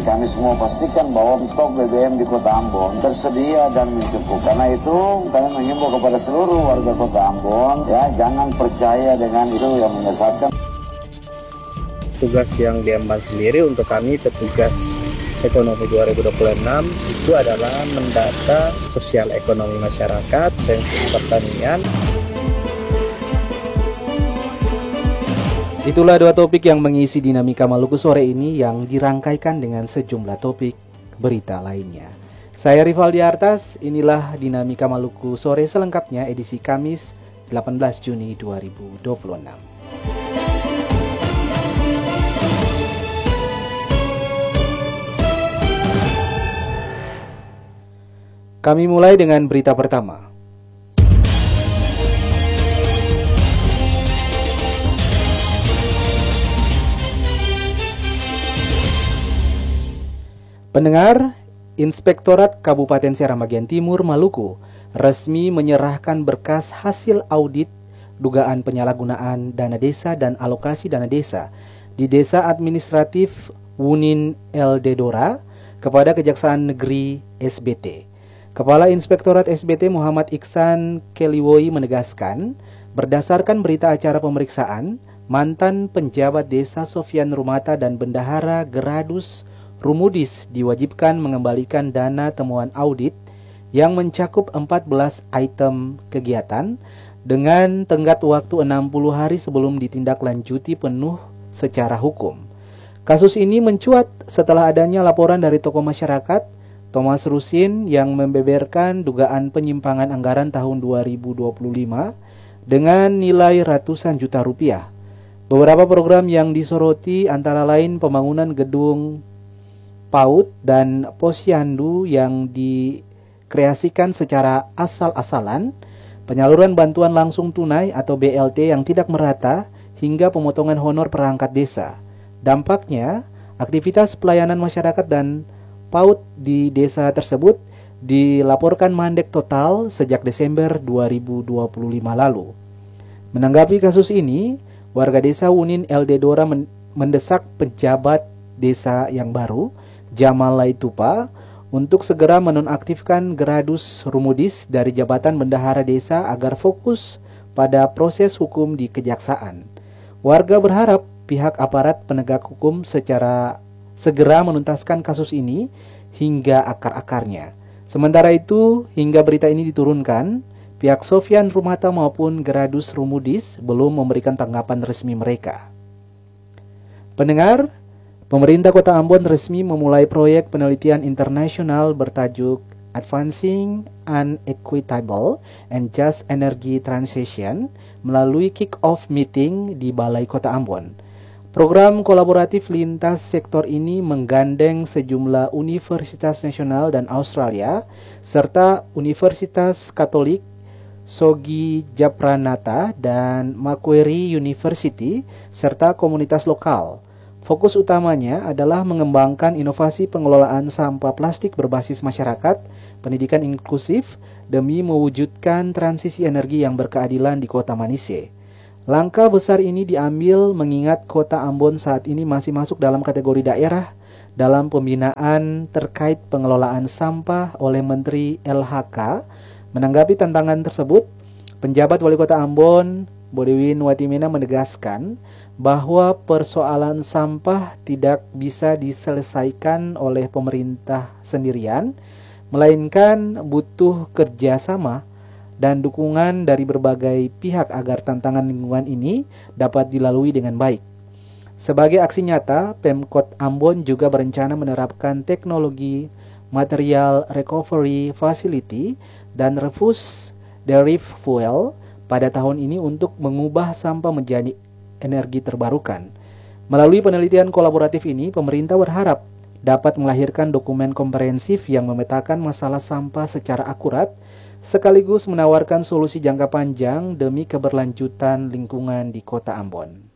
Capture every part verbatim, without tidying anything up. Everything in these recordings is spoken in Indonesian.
kami semua pastikan bahwa stok B B M di Kota Ambon tersedia dan mencukupi. Karena itu kami menghimbau kepada seluruh warga Kota Ambon, ya, jangan percaya dengan isu yang menyesatkan. Tugas yang diemban sendiri untuk kami petugas ekonomi dua ribu dua puluh enam itu adalah mendata sosial ekonomi masyarakat, sensus pertanian. Itulah dua topik yang mengisi Dinamika Maluku sore ini yang dirangkaikan dengan sejumlah topik berita lainnya. Saya Rivaldi Artas, inilah Dinamika Maluku sore selengkapnya edisi Kamis delapan belas Juni dua ribu dua puluh enam. Kami mulai dengan berita pertama. Pendengar, Inspektorat Kabupaten Seram Bagian Timur Maluku resmi menyerahkan berkas hasil audit dugaan penyalahgunaan dana desa dan alokasi dana desa di Desa Administratif Wunin Eldedora kepada Kejaksaan Negeri S B T. Kepala Inspektorat S B T Muhammad Iksan Keliwoi menegaskan, berdasarkan berita acara pemeriksaan, mantan penjabat desa Sofian Rumata dan bendahara Geradus Rumudis diwajibkan mengembalikan dana temuan audit yang mencakup empat belas item kegiatan dengan tenggat waktu enam puluh hari sebelum ditindaklanjuti penuh secara hukum. Kasus ini mencuat setelah adanya laporan dari tokoh masyarakat Thomas Rusin yang membeberkan dugaan penyimpangan anggaran tahun dua ribu dua puluh lima dengan nilai ratusan juta rupiah. Beberapa program yang disoroti antara lain pembangunan gedung PAUD dan posyandu yang dikreasikan secara asal-asalan, penyaluran bantuan langsung tunai atau B L T yang tidak merata, hingga pemotongan honor perangkat desa. Dampaknya, aktivitas pelayanan masyarakat dan PAUD di desa tersebut dilaporkan mandek total sejak Desember dua ribu dua puluh lima lalu. Menanggapi kasus ini, warga desa Wunin Eldedora mendesak pejabat desa yang baru, Jamal Laitupa, untuk segera menonaktifkan Geradus Rumudis dari jabatan bendahara desa agar fokus pada proses hukum di kejaksaan. Warga berharap pihak aparat penegak hukum secara segera menuntaskan kasus ini hingga akar-akarnya. Sementara itu, hingga berita ini diturunkan, pihak Sofian Rumata maupun Geradus Rumudis belum memberikan tanggapan resmi mereka. Pendengar, pemerintah Kota Ambon resmi memulai proyek penelitian internasional bertajuk Advancing an Equitable and Just Energy Transition melalui kick-off meeting di Balai Kota Ambon. Program kolaboratif lintas sektor ini menggandeng sejumlah universitas nasional dan Australia, serta Universitas Katolik Sogi Japranata dan Macquarie University, serta komunitas lokal. Fokus utamanya adalah mengembangkan inovasi pengelolaan sampah plastik berbasis masyarakat, pendidikan inklusif, demi mewujudkan transisi energi yang berkeadilan di Kota Manise. Langkah besar ini diambil mengingat Kota Ambon saat ini masih masuk dalam kategori daerah dalam pembinaan terkait pengelolaan sampah oleh Menteri L H K. Menanggapi tantangan tersebut, penjabat Wali Kota Ambon, Bodewin Watimena, menegaskan bahwa persoalan sampah tidak bisa diselesaikan oleh pemerintah sendirian, melainkan butuh kerjasama dan dukungan dari berbagai pihak agar tantangan lingkungan ini dapat dilalui dengan baik. Sebagai aksi nyata, Pemkot Ambon juga berencana menerapkan teknologi material recovery facility dan refuse derived fuel pada tahun ini untuk mengubah sampah menjadi energi terbarukan. Melalui penelitian kolaboratif ini, pemerintah berharap dapat melahirkan dokumen komprehensif yang memetakan masalah sampah secara akurat, sekaligus menawarkan solusi jangka panjang demi keberlanjutan lingkungan di Kota Ambon.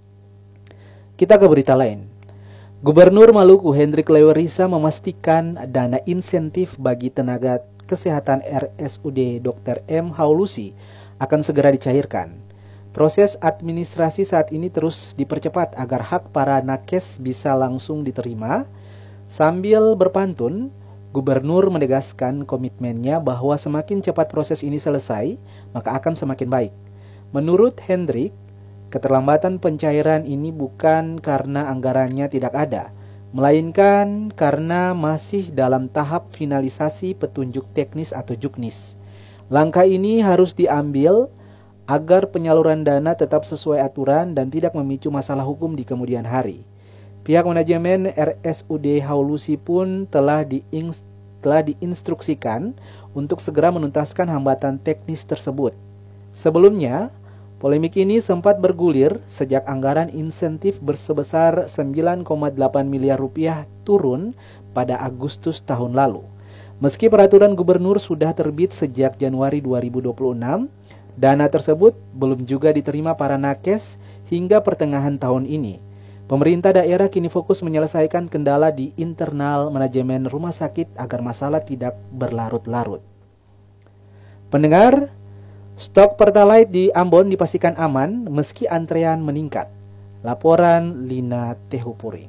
Kita ke berita lain. Gubernur Maluku Hendrik Lewerisa memastikan dana insentif bagi tenaga kesehatan R S U D Dokter M Haulusi akan segera dicairkan. Proses administrasi saat ini terus dipercepat agar hak para nakes bisa langsung diterima. Sambil berpantun, Gubernur menegaskan komitmennya bahwa semakin cepat proses ini selesai, maka akan semakin baik. Menurut Hendrik, keterlambatan pencairan ini bukan karena anggarannya tidak ada, melainkan karena masih dalam tahap finalisasi petunjuk teknis atau juknis. Langkah ini harus diambil agar penyaluran dana tetap sesuai aturan dan tidak memicu masalah hukum di kemudian hari. Pihak manajemen R S U D Haulusi pun telah, diins- telah diinstruksikan untuk segera menuntaskan hambatan teknis tersebut. Sebelumnya, polemik ini sempat bergulir sejak anggaran insentif bersebesar sembilan koma delapan miliar rupiah turun pada Agustus tahun lalu. Meski peraturan gubernur sudah terbit sejak Januari dua ribu dua puluh enam, dana tersebut belum juga diterima para nakes hingga pertengahan tahun ini. Pemerintah daerah kini fokus menyelesaikan kendala di internal manajemen rumah sakit agar masalah tidak berlarut-larut. Pendengar, stok Pertalite di Ambon dipastikan aman meski antrean meningkat. Laporan Lina Tehupuring.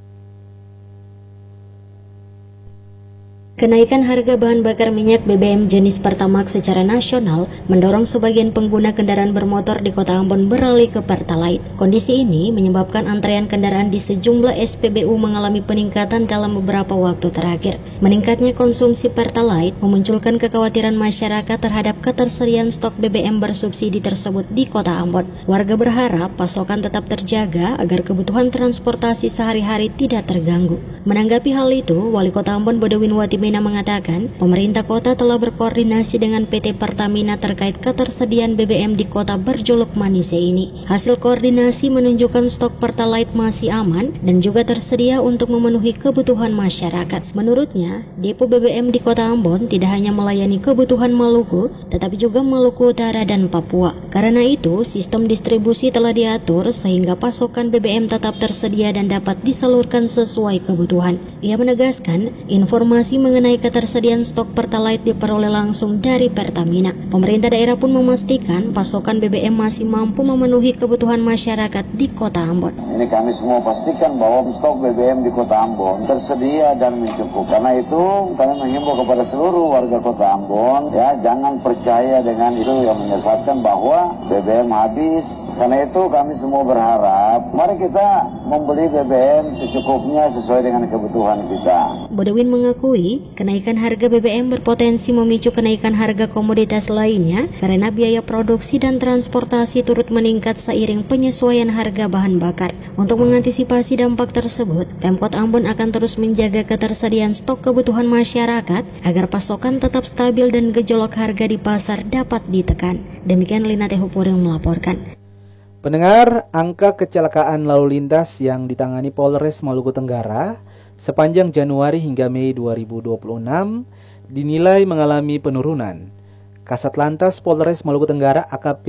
Kenaikan harga bahan bakar minyak B B M jenis Pertamax secara nasional mendorong sebagian pengguna kendaraan bermotor di Kota Ambon beralih ke Pertalite. Kondisi ini menyebabkan antrean kendaraan di sejumlah S P B U mengalami peningkatan dalam beberapa waktu terakhir. Meningkatnya konsumsi Pertalite memunculkan kekhawatiran masyarakat terhadap ketersediaan stok B B M bersubsidi tersebut di Kota Ambon. Warga berharap pasokan tetap terjaga agar kebutuhan transportasi sehari-hari tidak terganggu. Menanggapi hal itu, Wali Kota Ambon Bodewin Watimena mengatakan, pemerintah kota telah berkoordinasi dengan P T Pertamina terkait ketersediaan B B M di kota berjuluk Manise ini. Hasil koordinasi menunjukkan stok Pertalite masih aman dan juga tersedia untuk memenuhi kebutuhan masyarakat. Menurutnya, depo B B M di Kota Ambon tidak hanya melayani kebutuhan Maluku, tetapi juga Maluku Utara dan Papua. Karena itu, sistem distribusi telah diatur sehingga pasokan B B M tetap tersedia dan dapat disalurkan sesuai kebutuhan. Ia menegaskan, informasi mengenai ketersediaan stok Pertalite diperoleh langsung dari Pertamina. Pemerintah daerah pun memastikan pasokan B B M masih mampu memenuhi kebutuhan masyarakat di Kota Ambon. Ini kami semua pastikan bahwa stok B B M di Kota Ambon tersedia dan mencukupi. Karena itu kami menghimbau kepada seluruh warga Kota Ambon, ya, jangan percaya dengan itu yang menyesatkan bahwa B B M habis. Karena itu kami semua berharap, mari kita membeli B B M secukupnya sesuai dengan kebutuhan kita. Bodewin mengakui kenaikan harga B B M berpotensi memicu kenaikan harga komoditas lainnya karena biaya produksi dan transportasi turut meningkat seiring penyesuaian harga bahan bakar. Untuk mengantisipasi dampak tersebut, Pemkot Ambon akan terus menjaga ketersediaan stok kebutuhan masyarakat agar pasokan tetap stabil dan gejolak harga di pasar dapat ditekan. Demikian Lina Tehupuring melaporkan. Pendengar, angka kecelakaan lalu lintas yang ditangani Polres Maluku Tenggara sepanjang Januari hingga Mei dua ribu dua puluh enam dinilai mengalami penurunan. Kasat Lantas Polres Maluku Tenggara A K P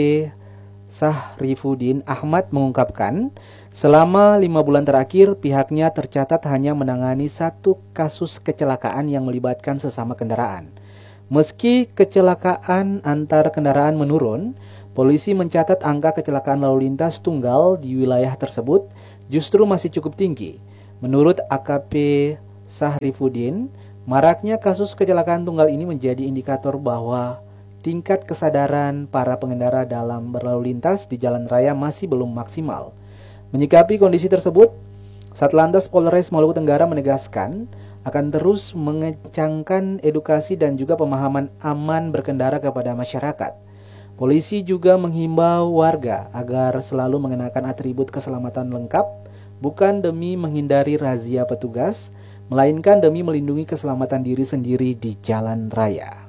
Sahrifudin Ahmad mengungkapkan, selama lima bulan terakhir pihaknya tercatat hanya menangani satu kasus kecelakaan yang melibatkan sesama kendaraan. Meski kecelakaan antar kendaraan menurun, polisi mencatat angka kecelakaan lalu lintas tunggal di wilayah tersebut justru masih cukup tinggi. Menurut A K P Sahrifudin, maraknya kasus kecelakaan tunggal ini menjadi indikator bahwa tingkat kesadaran para pengendara dalam berlalu lintas di jalan raya masih belum maksimal. Menyikapi kondisi tersebut, Satlantas Polres Maluku Tenggara menegaskan akan terus mengencangkan edukasi dan juga pemahaman aman berkendara kepada masyarakat. Polisi juga menghimbau warga agar selalu mengenakan atribut keselamatan lengkap, bukan demi menghindari razia petugas, melainkan demi melindungi keselamatan diri sendiri di jalan raya.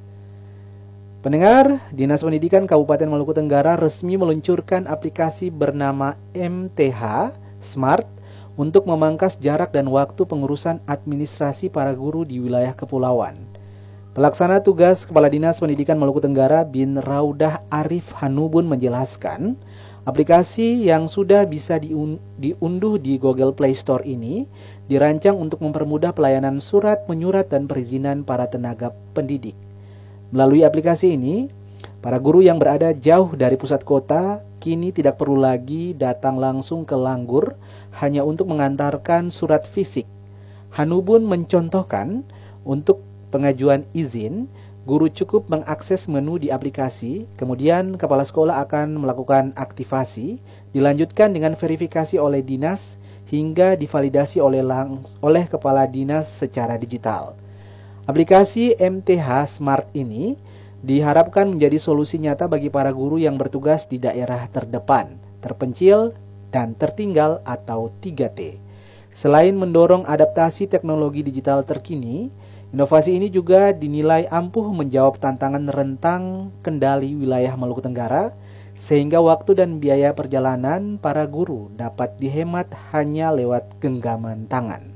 Pendengar, Dinas Pendidikan Kabupaten Maluku Tenggara resmi meluncurkan aplikasi bernama M T H Smart untuk memangkas jarak dan waktu pengurusan administrasi para guru di wilayah kepulauan. Pelaksana tugas Kepala Dinas Pendidikan Maluku Tenggara Bin Raudah Arif Hanubun menjelaskan, aplikasi yang sudah bisa diun- diunduh di Google Play Store ini dirancang untuk mempermudah pelayanan surat menyurat dan perizinan para tenaga pendidik. Melalui aplikasi ini, para guru yang berada jauh dari pusat kota kini tidak perlu lagi datang langsung ke Langgur hanya untuk mengantarkan surat fisik. Hanubun mencontohkan, untuk pengajuan izin, guru cukup mengakses menu di aplikasi, kemudian kepala sekolah akan melakukan aktivasi, dilanjutkan dengan verifikasi oleh dinas, hingga divalidasi oleh, langs- oleh kepala dinas secara digital. Aplikasi M T H Smart ini diharapkan menjadi solusi nyata bagi para guru yang bertugas di daerah terdepan, terpencil, dan tertinggal atau tiga T. Selain mendorong adaptasi teknologi digital terkini, inovasi ini juga dinilai ampuh menjawab tantangan rentang kendali wilayah Maluku Tenggara, sehingga waktu dan biaya perjalanan para guru dapat dihemat hanya lewat genggaman tangan.